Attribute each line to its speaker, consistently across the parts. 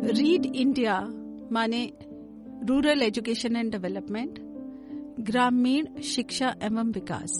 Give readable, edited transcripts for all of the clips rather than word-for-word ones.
Speaker 1: Read India माने rural education and development, ग्रामीण शिक्षा एवं विकास।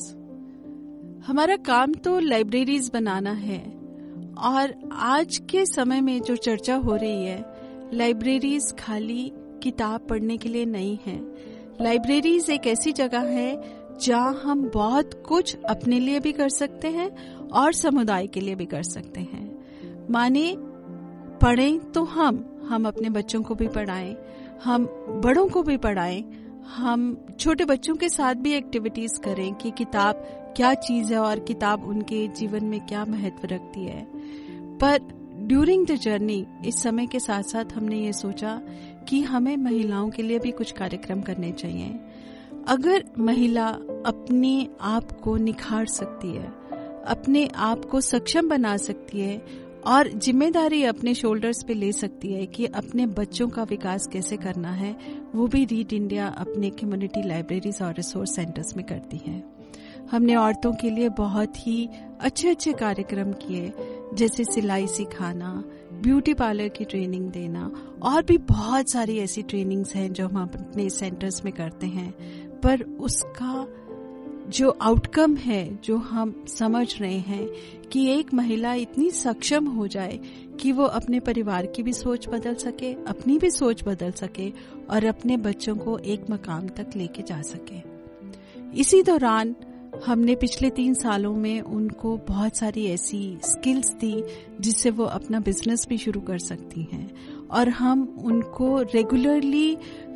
Speaker 1: हमारा काम तो लाइब्रेरीज बनाना है और आज के समय में जो चर्चा हो रही है, लाइब्रेरीज खाली किताब पढ़ने के लिए नहीं है। लाइब्रेरीज एक ऐसी जगह है जहां हम बहुत कुछ अपने लिए भी कर सकते हैं और समुदाय के लिए भी कर सकते हैं। माने पढ़ें तो हम अपने बच्चों को भी पढ़ाएं, हम बड़ों को भी पढ़ाएं, हम छोटे बच्चों के साथ भी एक्टिविटीज करें कि किताब क्या चीज है और किताब उनके जीवन में क्या महत्व रखती है। पर ड्यूरिंग द जर्नी इस समय के साथ साथ हमने ये सोचा कि हमें महिलाओं के लिए भी कुछ कार्यक्रम करने चाहिए। अगर महिला अपने आप को निखार सकती है, अपने आप को सक्षम बना सकती है और जिम्मेदारी अपने शोल्डर्स पे ले सकती है कि अपने बच्चों का विकास कैसे करना है, वो भी रीड इंडिया अपने कम्युनिटी लाइब्रेरीज और रिसोर्स सेंटर्स में करती है। हमने औरतों के लिए बहुत ही अच्छे अच्छे कार्यक्रम किए, जैसे सिलाई सिखाना, ब्यूटी पार्लर की ट्रेनिंग देना और भी बहुत सारी ऐसी ट्रेनिंग्स हैं जो हम अपने सेंटर्स में करते हैं। पर उसका जो आउटकम है, जो हम समझ रहे हैं कि एक महिला इतनी सक्षम हो जाए कि वो अपने परिवार की भी सोच बदल सके, अपनी भी सोच बदल सके और अपने बच्चों को एक मकाम तक लेके जा सके। इसी दौरान हमने पिछले 3 सालों में उनको बहुत सारी ऐसी स्किल्स दी जिससे वो अपना बिजनेस भी शुरू कर सकती हैं और हम उनको रेगुलरली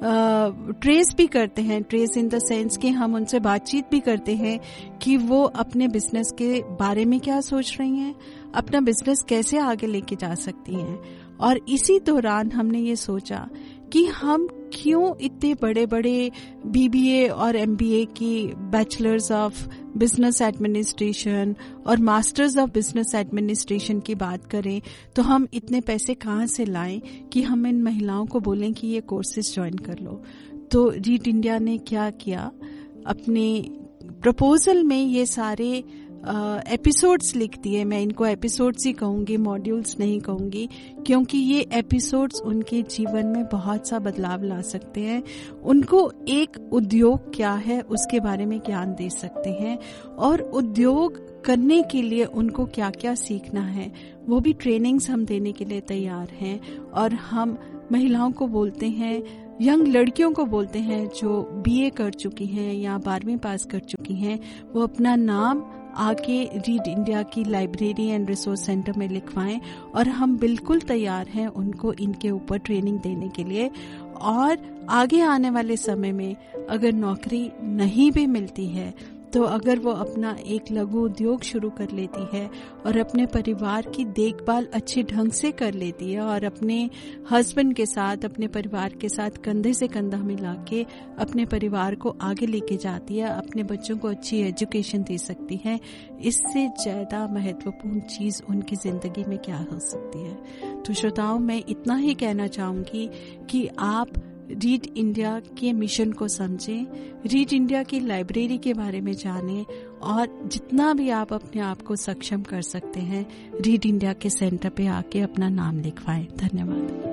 Speaker 1: ट्रेस भी करते हैं। ट्रेस इन द सेंस कि हम उनसे बातचीत भी करते हैं कि वो अपने बिजनेस के बारे में क्या सोच रही हैं, अपना बिजनेस कैसे आगे लेके जा सकती हैं। और इसी दौरान हमने ये सोचा कि हम क्यों इतने बड़े बड़े BBA और MBA की बैचलर्स ऑफ बिजनेस एडमिनिस्ट्रेशन और मास्टर्स ऑफ बिजनेस एडमिनिस्ट्रेशन की बात करें, तो हम इतने पैसे कहाँ से लाएं कि हम इन महिलाओं को बोलें कि ये कोर्सेज ज्वाइन कर लो। तो रीड इंडिया ने क्या किया, अपने प्रपोजल में ये सारे एपिसोड्स लिख दिए। मैं इनको एपिसोड्स ही कहूंगी, मॉड्यूल्स नहीं कहूंगी, क्योंकि ये एपिसोड्स उनके जीवन में बहुत सा बदलाव ला सकते हैं। उनको एक उद्योग क्या है उसके बारे में ज्ञान दे सकते हैं और उद्योग करने के लिए उनको क्या क्या सीखना है वो भी ट्रेनिंग्स हम देने के लिए तैयार हैं। और हम महिलाओं को बोलते हैं, यंग लड़कियों को बोलते हैं जो BA कर चुकी हैं या 12वीं पास कर चुकी हैं, वो अपना नाम आके रीड इंडिया की लाइब्रेरी एंड रिसोर्स सेंटर में लिखवाएं और हम बिल्कुल तैयार हैं उनको इनके ऊपर ट्रेनिंग देने के लिए। और आगे आने वाले समय में अगर नौकरी नहीं भी मिलती है तो अगर वो अपना एक लघु उद्योग शुरू कर लेती है और अपने परिवार की देखभाल अच्छे ढंग से कर लेती है और अपने हस्बैंड के साथ, अपने परिवार के साथ कंधे से कंधा मिला के अपने परिवार को आगे लेके जाती है, अपने बच्चों को अच्छी एजुकेशन दे सकती है, इससे ज्यादा महत्वपूर्ण चीज उनकी जिंदगी में क्या हो सकती है। तो श्रोताओं, मैं इतना ही कहना चाहूंगी कि आप रीड इंडिया के मिशन को समझें, रीड इंडिया की लाइब्रेरी के बारे में जानें और जितना भी आप अपने आप को सक्षम कर सकते हैं, रीड इंडिया के सेंटर पे आके अपना नाम लिखवाएं। धन्यवाद।